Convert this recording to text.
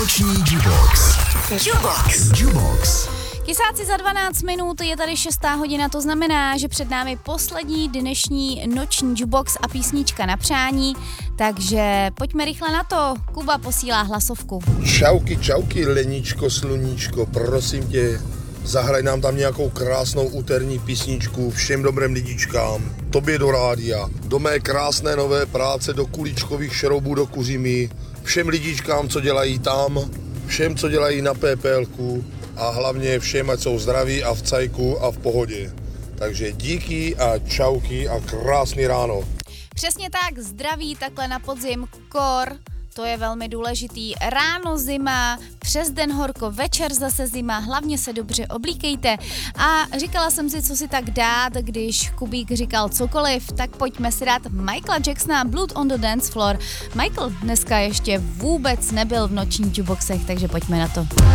Noční Jubox. Jubox. Kysáci za 12 minut, je tady 6. hodina, to znamená, že před námi poslední dnešní noční Jubox a písnička na přání, takže pojďme rychle na to. Kuba posílá hlasovku. Čauky, Leničko, sluníčko, prosím tě, zahraj nám tam nějakou krásnou úterní písničku všem dobrým lidičkám, tobě do rádia, do mé krásné nové práce, do kuličkových šroubů, do Kuřimy, všem lidičkám, co dělají tam, všem, co dělají na PPLku a hlavně všem, ať jsou zdraví a v cajku a v pohodě. Takže díky a čauky a krásný ráno. Přesně tak, zdraví takhle na podzim, kor, to je velmi důležitý. Ráno zima, přes den horko, večer zase zima, hlavně se dobře oblíkejte. A říkala jsem si, co si tak dát, když Kubík říkal cokoliv, tak pojďme si dát Michaela Jacksona Blood on the Dance Floor. Michael dneska ještě vůbec nebyl v nočních Juboxech, takže pojďme na to.